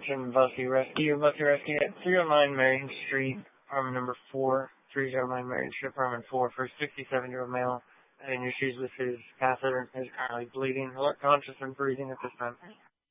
Jim Bussey Rescue. Bussey Rescue at 309 Marion Street, apartment number 4, 309 Marion Street, apartment 4, for a 67-year-old male having issues with his catheter, is currently bleeding, conscious and breathing at this time.